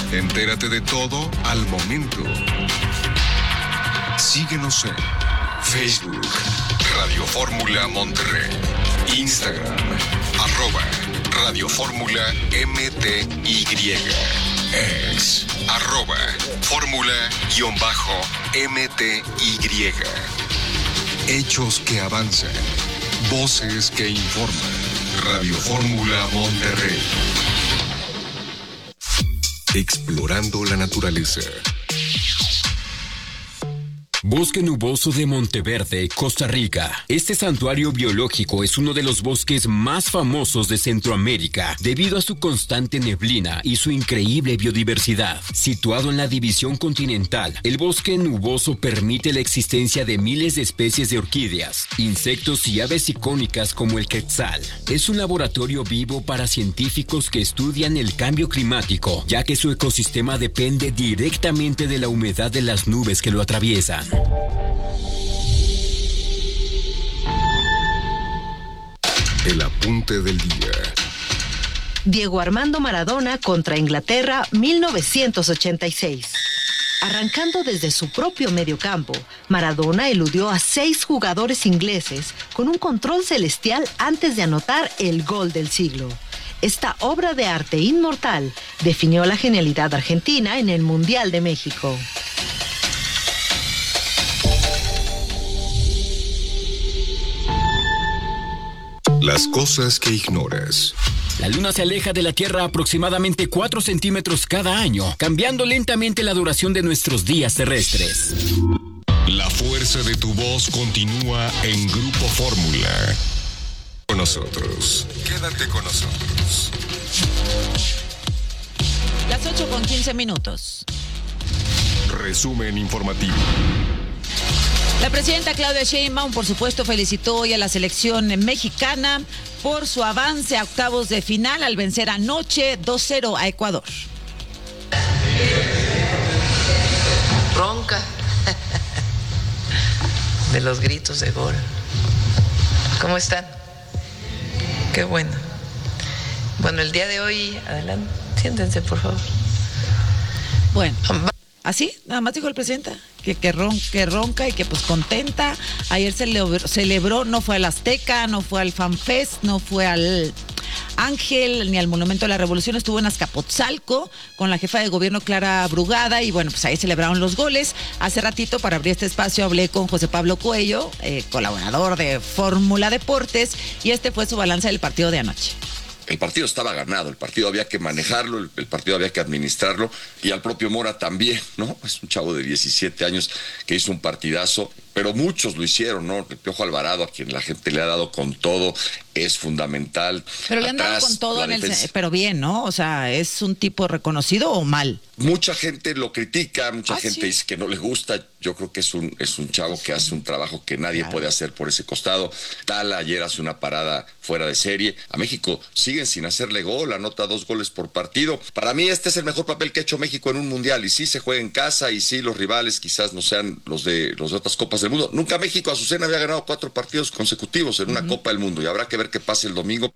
Entérate de todo al momento. Síguenos en Facebook, Radio Fórmula Monterrey, Instagram, @Radio Fórmula MTY, X, @Fórmula_MTY. Hechos que avanzan, voces que informan. Radio Fórmula Monterrey. Explorando la naturaleza. Bosque Nuboso de Monteverde, Costa Rica. Este santuario biológico es uno de los bosques más famosos de Centroamérica debido a su constante neblina y su increíble biodiversidad. Situado en la división continental, el bosque nuboso permite la existencia de miles de especies de orquídeas, insectos y aves icónicas como el quetzal. Es un laboratorio vivo para científicos que estudian el cambio climático, ya que su ecosistema depende directamente de la humedad de las nubes que lo atraviesan. El apunte del día. Diego Armando Maradona contra Inglaterra, 1986. Arrancando desde su propio mediocampo, Maradona eludió a 6 jugadores ingleses con un control celestial antes de anotar el gol del siglo. Esta obra de arte inmortal definió la genialidad argentina en el Mundial de México. Las cosas que ignoras. La Luna se aleja de la Tierra aproximadamente 4 centímetros cada año, cambiando lentamente la duración de nuestros días terrestres. La fuerza de tu voz continúa en Grupo Fórmula. Con nosotros. Quédate con nosotros. Las 8:15. Resumen informativo. La presidenta Claudia Sheinbaum, por supuesto, felicitó hoy a la selección mexicana por su avance a octavos de final al vencer anoche 2-0 a Ecuador. Ronca de los gritos de gol. ¿Cómo están? Qué bueno. Bueno, el día de hoy, adelante, siéntense, por favor. Bueno, así, nada más dijo el presidente. Que ronca y que pues contenta. Ayer celebró, no fue al Azteca, no fue al FanFest, no fue al Ángel ni al Monumento de la Revolución, estuvo en Azcapotzalco con la jefa de gobierno Clara Brugada y bueno, pues ahí celebraron los goles. Hace ratito, para abrir este espacio, hablé con José Pablo Cuello, colaborador de Fórmula Deportes, y este fue su balance del partido de anoche. El partido estaba ganado, el partido había que manejarlo, el partido había que administrarlo, y al propio Mora también, ¿no? Es un chavo de 17 años que hizo un partidazo, pero muchos lo hicieron, ¿no? El Piojo Alvarado, a quien la gente le ha dado con todo, es fundamental. Pero le han dado con todo, pero bien, ¿no? O sea, ¿es un tipo reconocido o mal? Mucha gente lo critica, mucha gente ¿sí? dice que no le gusta. Yo creo que es un chavo que hace un trabajo que nadie puede hacer por ese costado. Tala ayer hace una parada fuera de serie. A México siguen sin hacerle gol, anota 2 goles por partido. Para mí este es el mejor papel que ha hecho México en un mundial, y sí se juega en casa, y sí los rivales quizás no sean los de otras copas del mundo. Nunca México, Azucena, había ganado 4 partidos consecutivos en una Copa del Mundo, y habrá que ver qué pasa el domingo.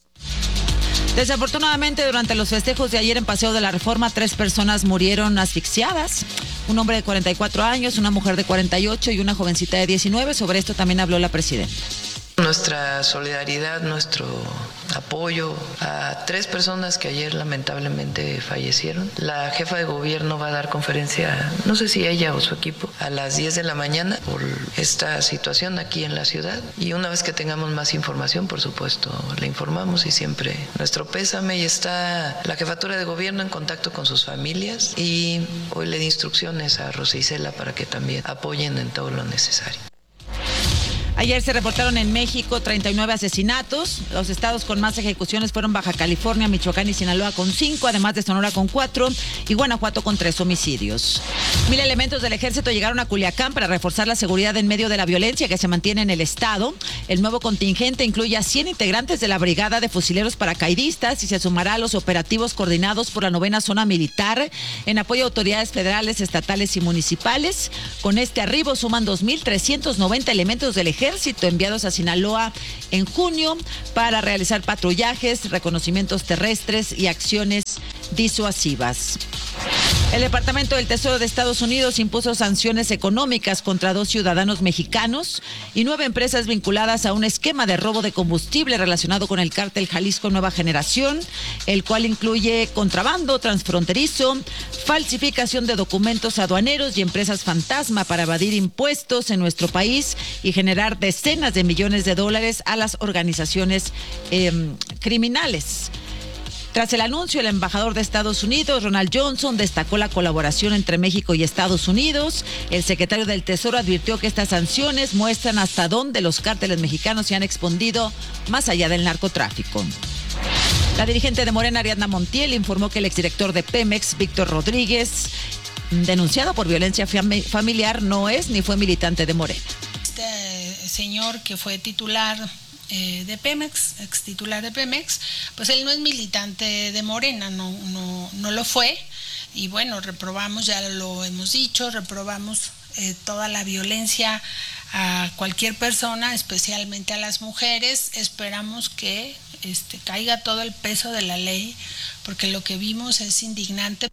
Desafortunadamente, durante los festejos de ayer en Paseo de la Reforma, 3 personas murieron asfixiadas. Un hombre de 44 años, una mujer de 48 y una jovencita de 19. Sobre esto también habló la presidenta. Nuestra solidaridad, nuestro apoyo a 3 personas que ayer lamentablemente fallecieron. La jefa de gobierno va a dar conferencia, no sé si ella o su equipo, a las 10 de la mañana por esta situación aquí en la ciudad. Y una vez que tengamos más información, por supuesto, le informamos, y siempre nuestro pésame. Y está la jefatura de gobierno en contacto con sus familias, y hoy le di instrucciones a Rosa Isela para que también apoyen en todo lo necesario. Ayer se reportaron en México 39 asesinatos. Los estados con más ejecuciones fueron Baja California, Michoacán y Sinaloa con 5, además de Sonora con 4 y Guanajuato con 3 homicidios. 1,000 elementos del ejército llegaron a Culiacán para reforzar la seguridad en medio de la violencia que se mantiene en el estado. El nuevo contingente incluye a 100 integrantes de la Brigada de Fusileros Paracaidistas y se sumará a los operativos coordinados por la 9ª Zona Militar en apoyo a autoridades federales, estatales y municipales. Con este arribo suman 2,390 elementos del ejército enviados a Sinaloa en junio para realizar patrullajes, reconocimientos terrestres y acciones disuasivas. El Departamento del Tesoro de Estados Unidos impuso sanciones económicas contra 2 ciudadanos mexicanos y 9 empresas vinculadas a un esquema de robo de combustible relacionado con el cártel Jalisco Nueva Generación, el cual incluye contrabando transfronterizo, falsificación de documentos aduaneros y empresas fantasma para evadir impuestos en nuestro país y generar decenas de millones de dólares a las organizaciones criminales. Tras el anuncio, el embajador de Estados Unidos, Ronald Johnson, destacó la colaboración entre México y Estados Unidos. El secretario del Tesoro advirtió que estas sanciones muestran hasta dónde los cárteles mexicanos se han expandido más allá del narcotráfico. La dirigente de Morena, Ariadna Montiel, informó que el exdirector de Pemex, Víctor Rodríguez, denunciado por violencia familiar, no es ni fue militante de Morena. Este señor que fue titular de Pemex, ex titular de Pemex, pues él no es militante de Morena, no lo fue, y bueno, reprobamos, ya lo hemos dicho, reprobamos toda la violencia a cualquier persona, especialmente a las mujeres. Esperamos que caiga todo el peso de la ley, porque lo que vimos es indignante.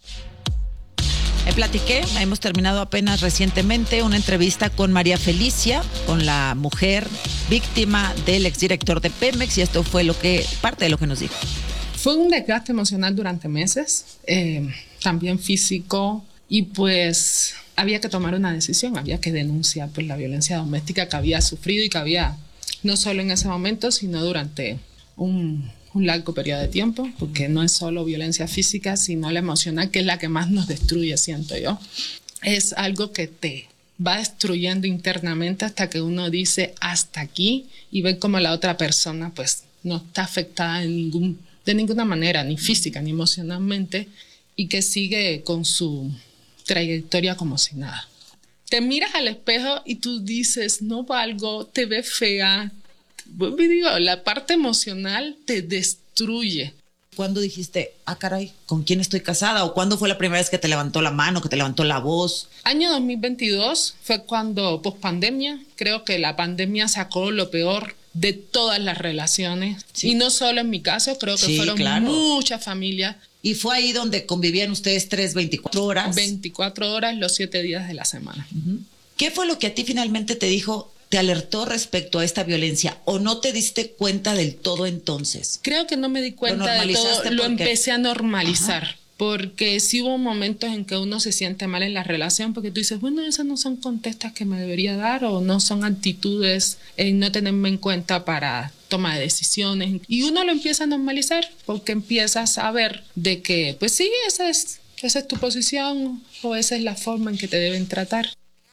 Hemos terminado apenas recientemente una entrevista con María Felicia, con la mujer víctima del exdirector de Pemex, y esto fue parte de lo que nos dijo. Fue un desgaste emocional durante meses, también físico, y pues había que tomar una decisión, había que denunciar pues la violencia doméstica que había sufrido y que había, no solo en ese momento, sino durante un largo periodo de tiempo, porque no es solo violencia física, sino la emocional, que es la que más nos destruye, siento yo. Es algo que te va destruyendo internamente hasta que uno dice hasta aquí, y ve como la otra persona pues no está afectada de ninguna manera, ni física ni emocionalmente, y que sigue con su trayectoria como si nada. Te miras al espejo y tú dices, no valgo, te ves fea. Digo, la parte emocional te destruye. ¿Cuándo dijiste, caray, ¿con quién estoy casada? ¿O cuándo fue la primera vez que te levantó la mano, que te levantó la voz? Año 2022 fue cuando, pospandemia, creo que la pandemia sacó lo peor de todas las relaciones. Sí. Y no solo en mi caso, creo que fueron muchas familias. Y fue ahí donde convivían ustedes 24 horas. 24 horas, los 7 días de la semana. Uh-huh. ¿Qué fue lo que a ti finalmente te alertó respecto a esta violencia, o no te diste cuenta del todo entonces? Creo que no me di cuenta del todo, lo empecé a normalizar. Ajá. Porque sí hubo momentos en que uno se siente mal en la relación, porque tú dices, bueno, esas no son contestas que me debería dar, o no son actitudes en no tenerme en cuenta para toma de decisiones. Y uno lo empieza a normalizar, porque empiezas a ver de que, pues sí, esa es tu posición, o esa es la forma en que te deben tratar.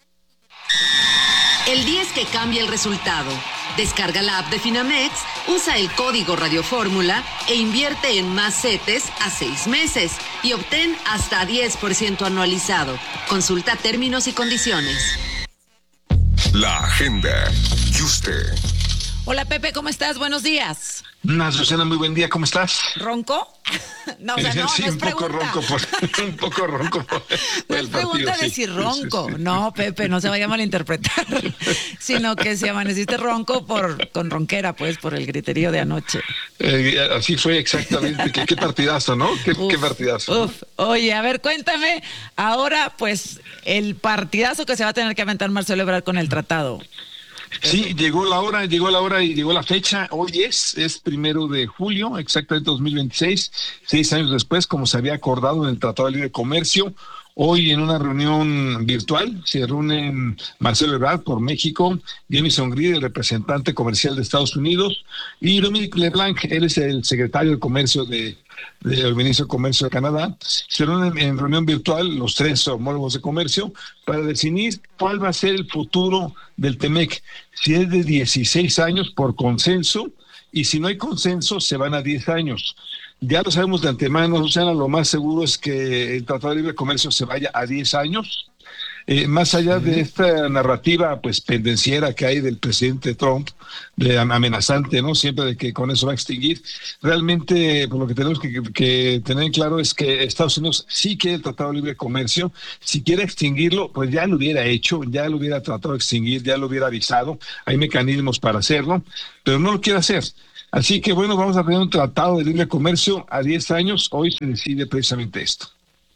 El 10 que cambia el resultado. Descarga la app de Finamex, usa el código Radio Fórmula e invierte en más CETES a 6 meses y obtén hasta 10% anualizado. Consulta términos y condiciones. La agenda. Y usted. Hola Pepe, ¿cómo estás? Buenos días. Susana, muy buen día, ¿cómo estás? ¿Ronco? No, o sea, no, sí, no es un poco ronco por no es pregunta de si ronco. Sí. No, Pepe, no se vaya a malinterpretar, sino que si amaneciste ronco con ronquera, pues, por el griterío de anoche. Así fue exactamente. Qué partidazo, ¿no? Qué partidazo. Uf. Oye, a ver, cuéntame ahora, pues, el partidazo que se va a tener que aventar Marcelo Ebrard con el tratado. Sí, llegó la hora y llegó la fecha. Hoy es 1 de julio, exactamente 2026, 6 años después, como se había acordado en el Tratado de Libre Comercio. Hoy en una reunión virtual se reúnen Marcelo Ebrard por México, Jamieson Greer, el representante comercial de Estados Unidos, y Dominique LeBlanc, él es el secretario de Comercio del Ministro de Comercio de Canadá. Se reúnen en reunión virtual los 3 homólogos de comercio para definir cuál va a ser el futuro del TEMEC. Si es de 16 años por consenso, y si no hay consenso se van a 10 años. Ya lo sabemos de antemano, Susana, lo más seguro es que el Tratado de Libre Comercio se vaya a 10 años. Más allá de esta narrativa pues pendenciera que hay del presidente Trump, de amenazante, ¿no? Siempre de que con eso va a extinguir. Realmente, pues, lo que tenemos que tener claro es que Estados Unidos sí quiere el Tratado de Libre Comercio. Si quiere extinguirlo, pues ya lo hubiera hecho, ya lo hubiera tratado de extinguir, ya lo hubiera avisado. Hay mecanismos para hacerlo, pero no lo quiere hacer. Así que bueno, vamos a tener un tratado de libre comercio a 10 años. Hoy se decide precisamente esto.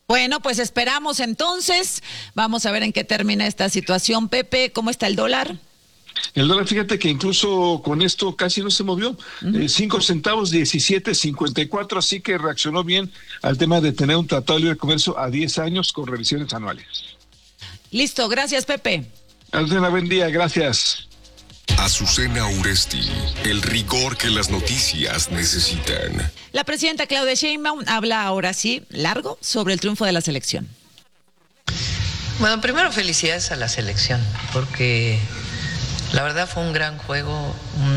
Bueno, pues esperamos entonces. Vamos a ver en qué termina esta situación. Pepe, ¿cómo está el dólar? El dólar, fíjate que incluso con esto casi no se movió. 5 centavos, 17.54, así que reaccionó bien al tema de tener un tratado de libre comercio a 10 años con revisiones anuales. Listo, gracias, Pepe. Azucena, buen día, gracias. Azucena Uresti, el rigor que las noticias necesitan. La presidenta Claudia Sheinbaum habla ahora sí, largo, sobre el triunfo de la selección. Bueno, primero felicidades a la selección, porque la verdad fue un gran juego,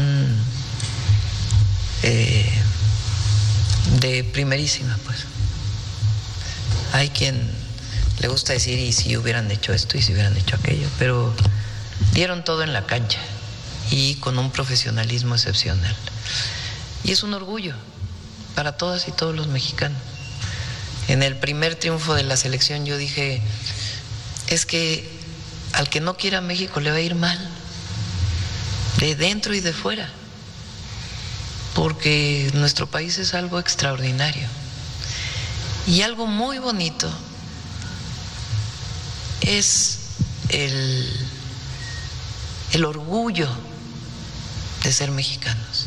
de primerísima, pues. Hay quien le gusta decir, y si hubieran hecho esto, y si hubieran hecho aquello, pero dieron todo en la cancha y con un profesionalismo excepcional. Y es un orgullo para todas y todos los mexicanos. En el primer triunfo de la selección yo dije, es que al que no quiera México le va a ir mal, de dentro y de fuera, porque nuestro país es algo extraordinario. Y algo muy bonito es el orgullo de ser mexicanos,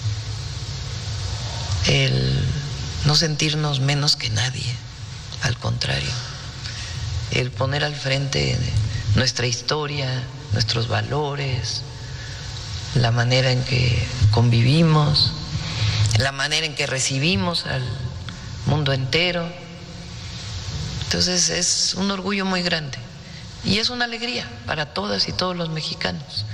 el no sentirnos menos que nadie, al contrario, el poner al frente nuestra historia, nuestros valores, la manera en que convivimos, la manera en que recibimos al mundo entero. Entonces es un orgullo muy grande y es una alegría para todas y todos los mexicanos.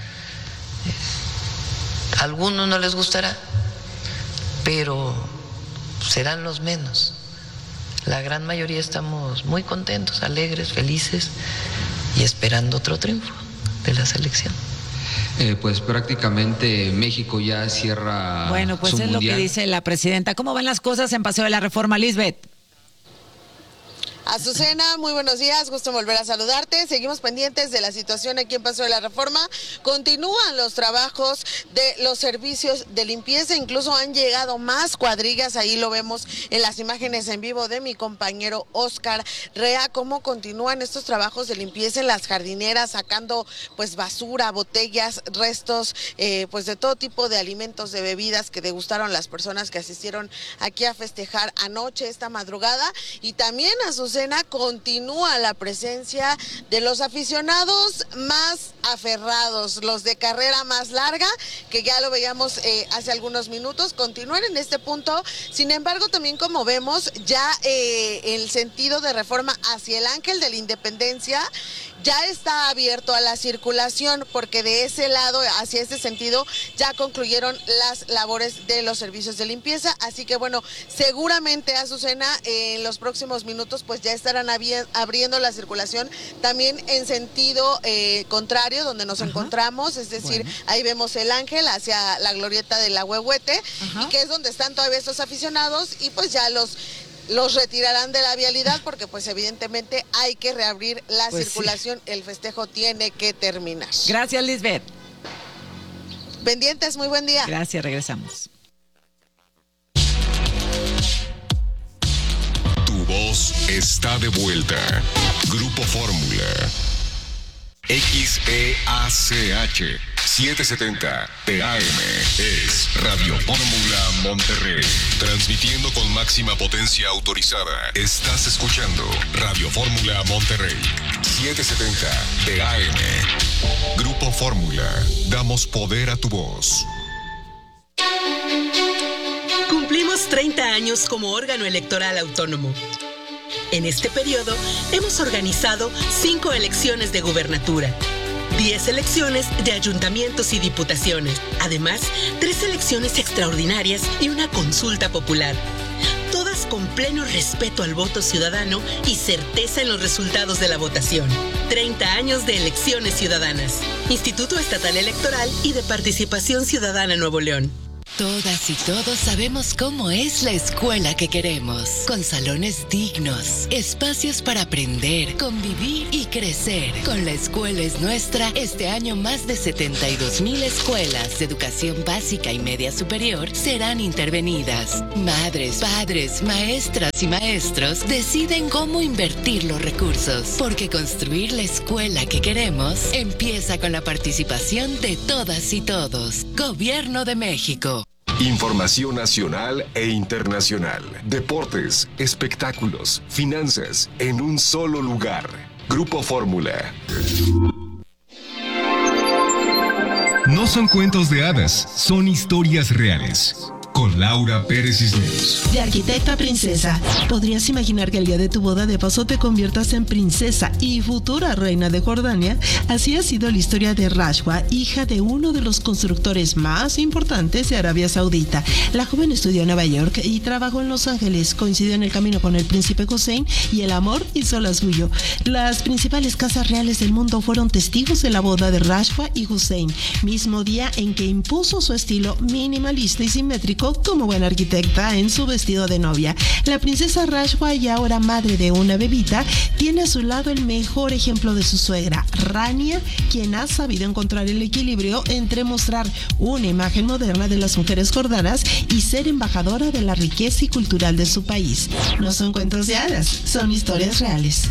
A algunos no les gustará, pero serán los menos. La gran mayoría estamos muy contentos, alegres, felices y esperando otro triunfo de la selección. Pues prácticamente México ya cierra. Bueno, pues su es mundial. lo que dice la presidenta. ¿Cómo van las cosas en Paseo de la Reforma, Lisbeth? Azucena, muy buenos días, gusto volver a saludarte. Seguimos pendientes de la situación aquí en Paseo de la Reforma. Continúan los trabajos de los servicios de limpieza, incluso han llegado más cuadrillas, ahí lo vemos en las imágenes en vivo de mi compañero Oscar Rea, cómo continúan estos trabajos de limpieza en las jardineras, sacando pues basura, botellas, restos, pues de todo tipo de alimentos, de bebidas que degustaron las personas que asistieron aquí a festejar anoche, esta madrugada. Y también Azucena, continúa la presencia de los aficionados más aferrados, los de carrera más larga, que ya lo veíamos hace algunos minutos, continúan en este punto. Sin embargo, también como vemos, ya el sentido de Reforma hacia el Ángel de la Independencia ya está abierto a la circulación, porque de ese lado, hacia ese sentido, ya concluyeron las labores de los servicios de limpieza. Así que bueno, seguramente, Azucena, en los próximos minutos pues ya estarán abriendo la circulación también en sentido contrario, donde nos encontramos, es decir, ahí vemos el Ángel hacia la glorieta de la Huehuete, y que es donde están todavía estos aficionados, y pues ya los retirarán de la vialidad, porque pues evidentemente hay que reabrir la circulación, sí. El festejo tiene que terminar. Gracias, Lisbeth. Pendientes, muy buen día. Gracias, regresamos. Tu voz está de vuelta. Grupo Fórmula. XEACH 770 TAM es Radio Fórmula Monterrey. Transmitiendo con máxima potencia autorizada. Estás escuchando Radio Fórmula Monterrey 770 TAM. Grupo Fórmula. Damos poder a tu voz. Cumplimos 30 años como órgano electoral autónomo. En este periodo hemos organizado 5 elecciones de gubernatura, 10 elecciones de ayuntamientos y diputaciones, además 3 elecciones extraordinarias y una consulta popular. Todas con pleno respeto al voto ciudadano y certeza en los resultados de la votación. 30 años de elecciones ciudadanas. Instituto Estatal Electoral y de Participación Ciudadana Nuevo León. Todas y todos sabemos cómo es la escuela que queremos, con salones dignos, espacios para aprender, convivir y crecer. Con La Escuela es Nuestra, este año más de 72,000 escuelas de educación básica y media superior serán intervenidas. Madres, padres, maestras y maestros deciden cómo invertir los recursos, porque construir la escuela que queremos empieza con la participación de todas y todos. Gobierno de México. Información nacional e internacional. Deportes, espectáculos, finanzas, en un solo lugar. Grupo Fórmula. No son cuentos de hadas, son historias reales. Con Laura Pérez Cisneros. De arquitecta a princesa. ¿Podrías imaginar que el día de tu boda de paso te conviertas en princesa y futura reina de Jordania? Así ha sido la historia de Rashwa, hija de uno de los constructores más importantes de Arabia Saudita. La joven estudió en Nueva York y trabajó en Los Ángeles. Coincidió en el camino con el príncipe Hussein y el amor hizo la suyo. Las principales casas reales del mundo fueron testigos de la boda de Rashwa y Hussein, mismo día en que impuso su estilo minimalista y simétrico como buena arquitecta en su vestido de novia. La princesa Rashwa, y ahora madre de una bebita, tiene a su lado el mejor ejemplo de su suegra, Rania, quien ha sabido encontrar el equilibrio entre mostrar una imagen moderna de las mujeres jordanas y ser embajadora de la riqueza y cultural de su país. No son cuentos de hadas, son historias reales.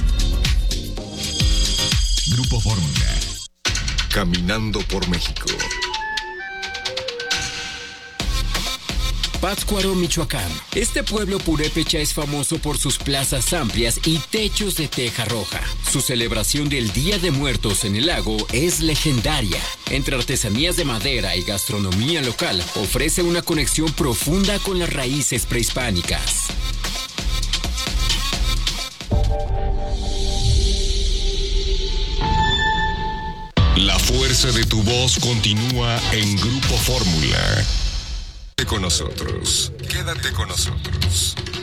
Grupo Fórmula. Caminando por México. Pátzcuaro, Michoacán. Este pueblo purépecha es famoso por sus plazas amplias y techos de teja roja. Su celebración del Día de Muertos en el lago es legendaria. Entre artesanías de madera y gastronomía local, ofrece una conexión profunda con las raíces prehispánicas. La fuerza de tu voz continúa en Grupo Fórmula. Con nosotros. Quédate con nosotros.